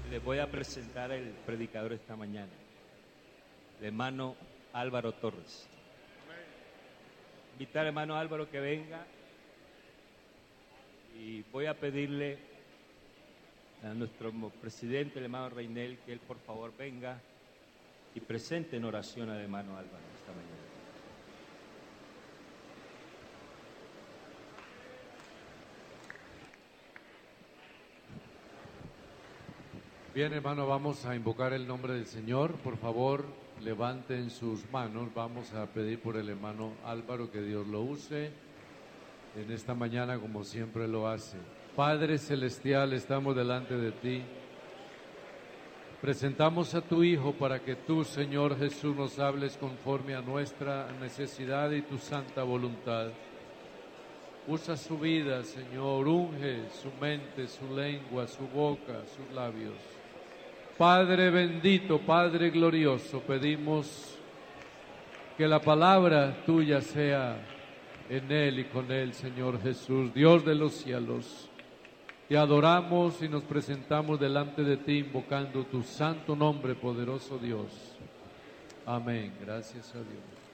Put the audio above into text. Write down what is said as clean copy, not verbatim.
Les voy a presentar el predicador esta mañana, el hermano Álvaro Torres. Invitar al hermano Álvaro que venga y voy a pedirle a nuestro presidente, el hermano Reinel, que él por favor venga y presente en oración al hermano Álvaro esta mañana. Bien, hermano, vamos a invocar el nombre del Señor. Por favor, levanten sus manos. Vamos a pedir por el hermano Álvaro que Dios lo use en esta mañana como siempre lo hace. Padre Celestial, estamos delante de ti. Presentamos a tu Hijo para que tú, Señor Jesús, nos hables conforme a nuestra necesidad y tu santa voluntad. Usa su vida, Señor, unge su mente, su lengua, su boca, sus labios. Padre bendito, Padre glorioso, pedimos que la palabra tuya sea en él y con él, Señor Jesús, Dios de los cielos. Te adoramos y nos presentamos delante de ti invocando tu santo nombre, poderoso Dios. Amén. Gracias a Dios.